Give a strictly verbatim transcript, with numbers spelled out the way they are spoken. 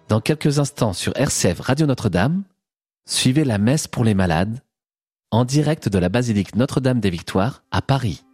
Dans quelques instants sur R C F Radio Notre-Dame, suivez la messe pour les malades, en direct de la basilique Notre-Dame des Victoires à Paris.